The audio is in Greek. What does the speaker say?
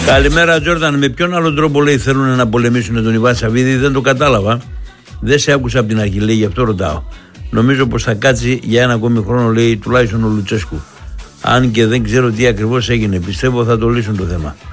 Καλημέρα, Τζόρνταν. Με ποιον άλλο τρόπο λέει θέλουν να πολεμήσουν τον Ιβάν Σαββίδη, δεν το κατάλαβα. Δεν σε άκουσα από την αρχή, λέει, γι' αυτό ρωτάω. Νομίζω πως θα κάτσει για ένα ακόμη χρόνο, λέει, τουλάχιστον ο Λουτσέσκου. Αν και δεν ξέρω τι ακριβώς έγινε, πιστεύω θα το λύσουν το θέμα.